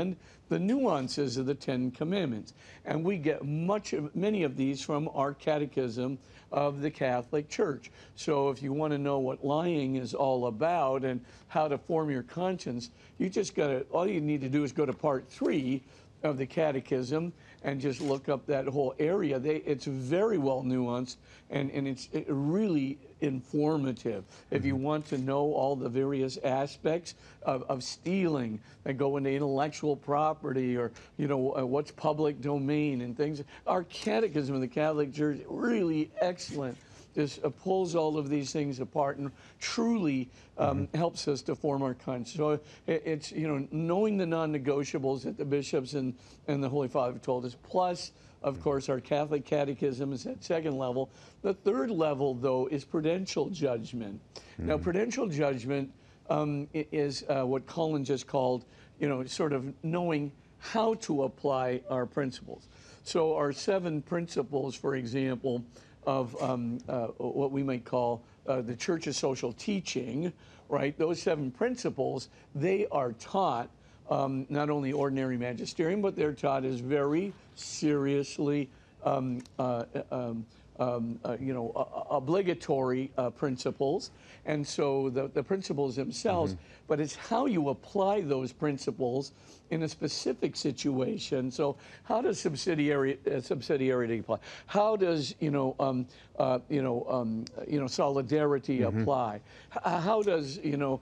understand the nuances of the Ten Commandments. And we get many of these from our catechism of the Catholic Church. So if you want to know what lying is all about and how to form your conscience, you just got to, all you need to do is go to part 3 of the catechism and just look up that whole area. It's very well nuanced, and it's really informative. If you want to know all the various aspects of stealing that go into intellectual property, or what's public domain and things, our catechism of the Catholic Church is really excellent. Just pulls all of these things apart and truly helps us to form our conscience. So it's, knowing the non-negotiables that the bishops and the Holy Father have told us, plus, of course, our Catholic catechism is at second level. The third level, though, is prudential judgment. Now, prudential judgment is what Colin just called, sort of knowing how to apply our principles. So our 7 principles, for example, of what we might call the Church's social teaching, right? Those 7 principles, they are taught not only ordinary magisterium, but they're taught as very seriously obligatory principles. And so the principles themselves, but it's how you apply those principles in a specific situation. So how does subsidiarity apply? How does solidarity apply? How does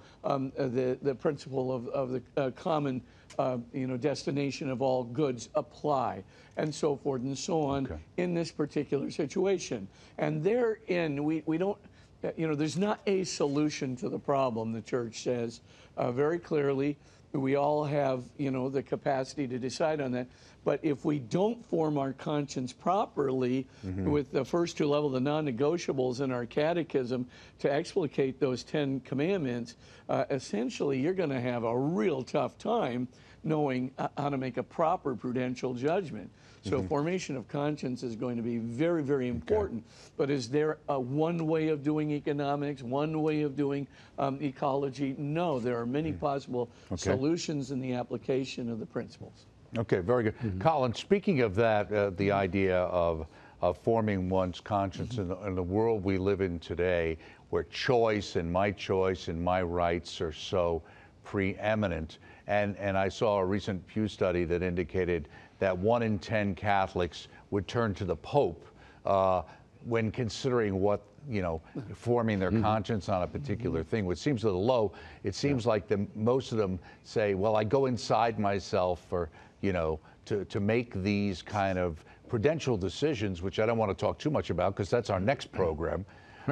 the principle of the common destination of all goods apply, and so forth and so on in this particular situation? And therein, we don't, there's not a solution to the problem. The Church says very clearly, we all have, the capacity to decide on that. But if we don't form our conscience properly with the first 2 levels, the non-negotiables in our catechism, to explicate those 10 commandments, essentially you're going to have a real tough time knowing how to make a proper prudential judgment. So formation of conscience is going to be very, very important. But is there one way of doing economics, one way of doing ecology? No, there are many possible solutions in the application of the principles. Okay, very good. Colin, speaking of that, the idea of forming one's conscience in the world we live in today, where choice and my rights are so preeminent. And I saw a recent Pew study that indicated that 1 in 10 Catholics would turn to the Pope when considering what, forming their conscience on a particular thing, which seems a little low. It seems like most of them say, well, I go inside myself for, to make these kind of prudential decisions, which I don't want to talk too much about because that's our next program.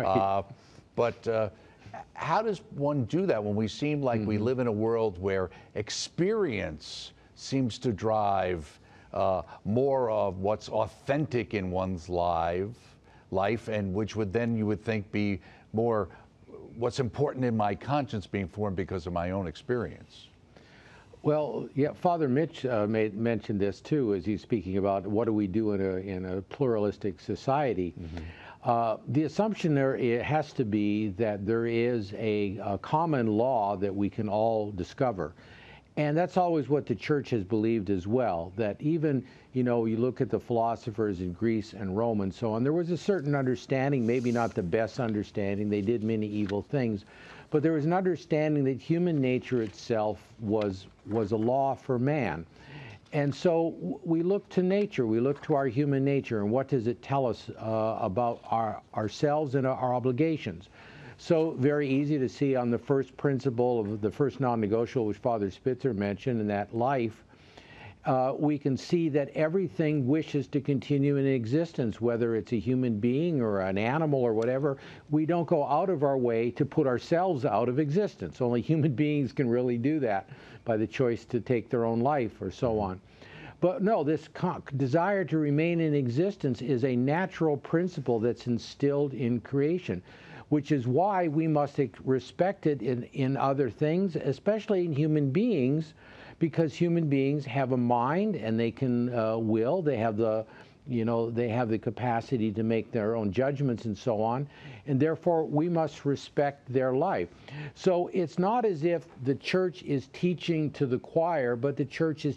But how does one do that when we seem like we live in a world where experience seems to drive more of what's authentic in one's life, and which would then, you would think, be more what's important in my conscience being formed because of my own experience? Well, yeah, Father Mitch mentioned this too, as he's speaking about what do we do in a pluralistic society. The assumption there, it has to be that there is a common law that we can all discover. And that's always what the Church has believed as well, that even, you look at the philosophers in Greece and Rome and so on, there was a certain understanding, maybe not the best understanding, they did many evil things, but there was an understanding that human nature itself was a law for man. And so we look to nature, we look to our human nature, and what does it tell us about ourselves and our obligations? So very easy to see on the first principle of the first non-negotiable, which Father Spitzer mentioned, in that life, we can see that everything wishes to continue in existence, whether it's a human being or an animal or whatever. We don't go out of our way to put ourselves out of existence. Only human beings can really do that by the choice to take their own life or so on. But no, this desire to remain in existence is a natural principle that's instilled in creation, which is why we must respect it in other things, especially in human beings, because human beings have a mind and they can will. They have the, they have the capacity to make their own judgments and so on, and therefore we must respect their life. So it's not as if the Church is teaching to the choir, but the Church is